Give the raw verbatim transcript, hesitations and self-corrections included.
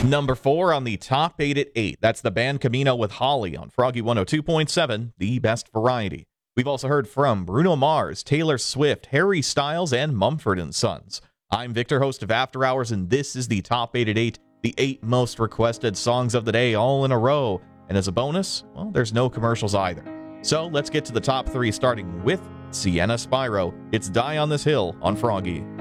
Number four on the top eight at eight. That's the band Camino with Holly on Froggy one oh two point seven, the best variety. We've also heard from Bruno Mars, Taylor Swift, Harry Styles, and Mumford and Sons. I'm Victor, host of After Hours, and this is the top eight at eight, the eight most requested songs of the day all in a row. And as a bonus, well, there's no commercials either. So let's get to the top three, starting with Sienna Spyro. It's Die on This Hill on Froggy.